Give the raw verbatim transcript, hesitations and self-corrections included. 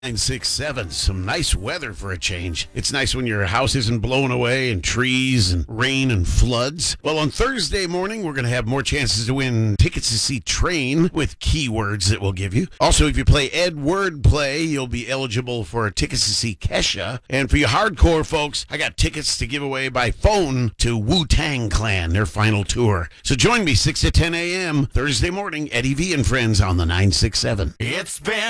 nine six seven. Some nice weather for a change. It's nice when your house isn't blown away and trees and rain and floods. Well, on Thursday morning, we're going to have more chances to win tickets to see Train with keywords that we'll give you. Also, if you play Ed Word Play, you'll be eligible for tickets to see Kesha. And for you hardcore folks, I got tickets to give away by phone to Wu-Tang Clan, their final tour. So join me six to ten a.m. Thursday morning, Eddie V and Friends on the nine six seven. It's been